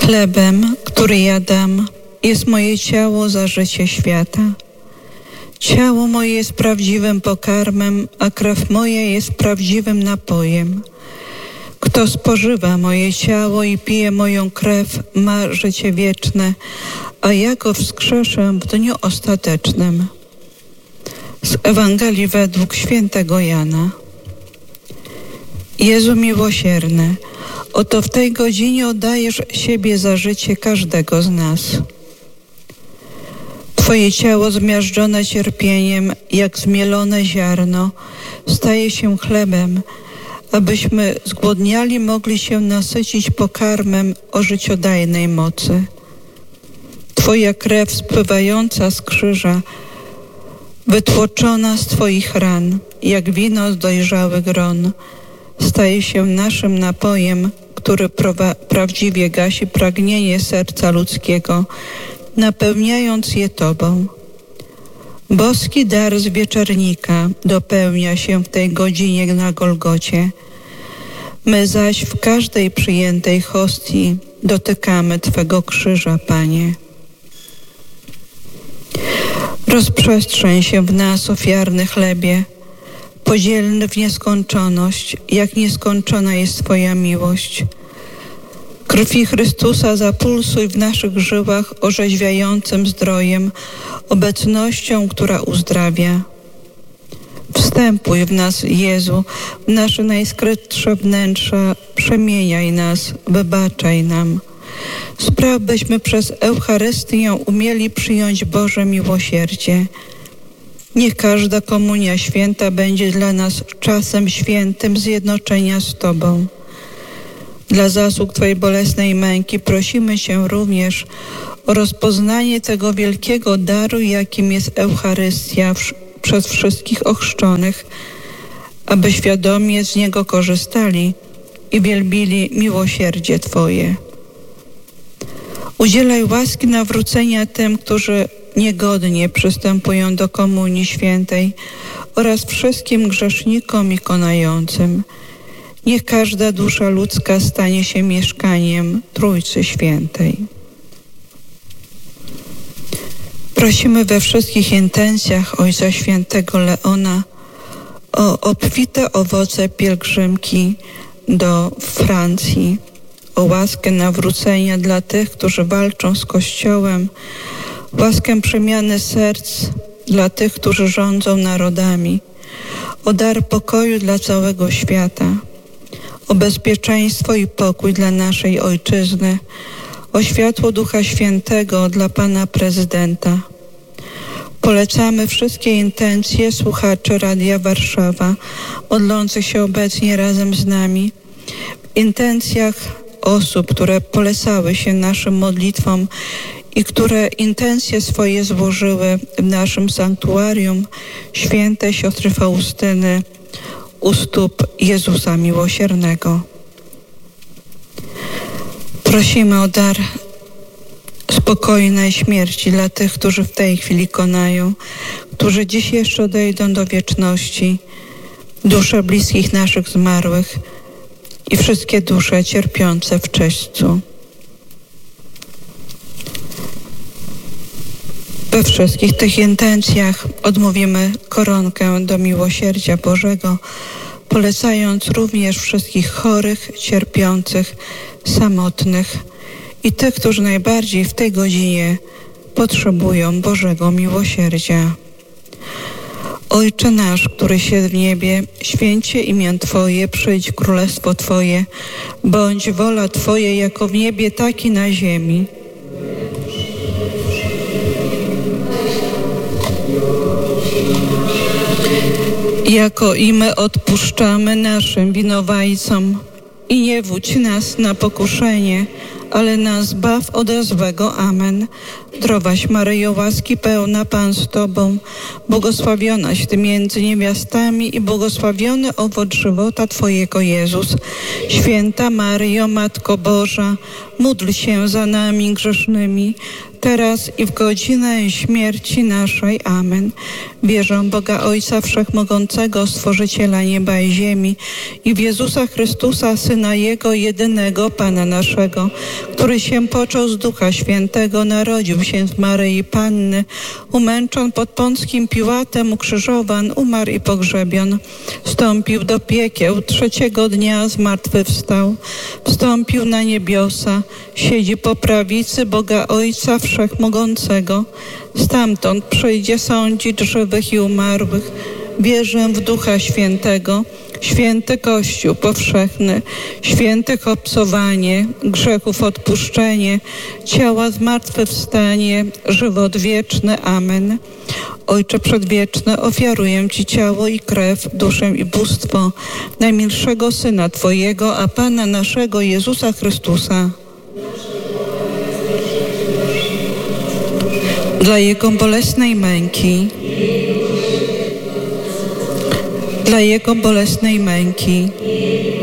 Chlebem, który ja dam, jest moje ciało za życie świata. Ciało moje jest prawdziwym pokarmem, a krew moja jest prawdziwym napojem. Kto spożywa moje ciało i pije moją krew, ma życie wieczne, a ja go wskrzeszę w dniu ostatecznym. Z Ewangelii według świętego Jana. Jezu miłosierny, oto w tej godzinie oddajesz siebie za życie każdego z nas. Twoje ciało zmiażdżone cierpieniem, jak zmielone ziarno, staje się chlebem, abyśmy zgłodniali mogli się nasycić pokarmem o życiodajnej mocy. Twoja krew spływająca z krzyża, wytłoczona z Twoich ran, jak wino z dojrzałych gron, staje się naszym napojem, który prawdziwie gasi pragnienie serca ludzkiego, napełniając je Tobą. Boski dar z wieczernika dopełnia się w tej godzinie na Golgocie. My zaś w każdej przyjętej hostii dotykamy Twego krzyża, Panie. Rozprzestrzeń się w nas ofiarny chlebie, podzielny w nieskończoność, jak nieskończona jest Twoja miłość. Krwi Chrystusa zapulsuj w naszych żyłach orzeźwiającym zdrojem, obecnością, która uzdrawia. Wstępuj w nas, Jezu, w nasze najskrytsze wnętrza, przemieniaj nas, wybaczaj nam. Spraw, byśmy przez Eucharystię umieli przyjąć Boże miłosierdzie. Niech każda komunia święta będzie dla nas czasem świętym zjednoczenia z Tobą. Dla zasług Twojej bolesnej męki prosimy Cię również o rozpoznanie tego wielkiego daru, jakim jest Eucharystia przez wszystkich ochrzczonych, aby świadomie z niego korzystali i wielbili miłosierdzie Twoje. Udzielaj łaski nawrócenia tym, którzy niegodnie przystępują do Komunii Świętej oraz wszystkim grzesznikom i konającym. Niech każda dusza ludzka stanie się mieszkaniem Trójcy Świętej. Prosimy we wszystkich intencjach Ojca Świętego Leona o obfite owoce pielgrzymki do Francji, o łaskę nawrócenia dla tych, którzy walczą z Kościołem, łaskę przemiany serc dla tych, którzy rządzą narodami, o dar pokoju dla całego świata, o bezpieczeństwo i pokój dla naszej Ojczyzny, o światło Ducha Świętego dla Pana Prezydenta. Polecamy wszystkie intencje słuchaczy Radia Warszawa, modlących się obecnie razem z nami, w intencjach osób, które polecały się naszym modlitwom i które intencje swoje złożyły w naszym sanktuarium święte siostry Faustyny u stóp Jezusa Miłosiernego. Prosimy o dar spokojnej śmierci dla tych, którzy w tej chwili konają, którzy dziś jeszcze odejdą do wieczności, dusze bliskich naszych zmarłych i wszystkie dusze cierpiące w czyśćcu. We wszystkich tych intencjach odmówimy koronkę do miłosierdzia Bożego, polecając również wszystkich chorych, cierpiących, samotnych i tych, którzy najbardziej w tej godzinie potrzebują Bożego miłosierdzia. Ojcze nasz, któryś jest w niebie, święcie imię Twoje, przyjdź królestwo Twoje, bądź wola Twoja jako w niebie, tak i na ziemi. Jako i my odpuszczamy naszym winowajcom i nie wódź nas na pokuszenie, ale nas zbaw ode złego. Amen. Zdrowaś Maryjo, łaski pełna, Pan z Tobą, błogosławionaś Ty między niewiastami i błogosławiony owoc żywota Twojego, Jezus. Święta Maryjo, Matko Boża, módl się za nami grzesznymi, teraz i w godzinę śmierci naszej. Amen. Wierzę w Boga Ojca Wszechmogącego, Stworzyciela nieba i ziemi i w Jezusa Chrystusa, Syna Jego jedynego, Pana naszego, który się począł z Ducha Świętego, narodził się z Maryi Panny, umęczon pod Pąckim Piłatem, ukrzyżowan, umarł i pogrzebion. Wstąpił do piekieł, trzeciego dnia zmartwychwstał. Wstąpił na niebiosa, siedzi po prawicy Boga Ojca Wszechmogącego. Stamtąd przyjdzie sądzić żywych i umarłych. Wierzę w Ducha Świętego, święty Kościół powszechny, świętych obcowanie, grzechów odpuszczenie, ciała zmartwychwstanie, żywot wieczny. Amen. Ojcze Przedwieczny, ofiaruję Ci ciało i krew, duszę i bóstwo najmilszego Syna Twojego, a Pana naszego Jezusa Chrystusa, dla Jego bolesnej męki, dla Jego bolesnej męki,